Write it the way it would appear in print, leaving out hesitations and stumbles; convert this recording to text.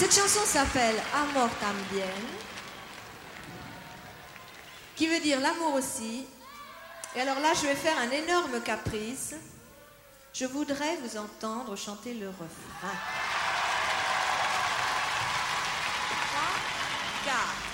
Cette chanson s'appelle Amor Tambien, qui veut dire l'amour aussi. Et alors là, je vais faire un énorme caprice. Je voudrais vous entendre chanter le refrain. 3, 4.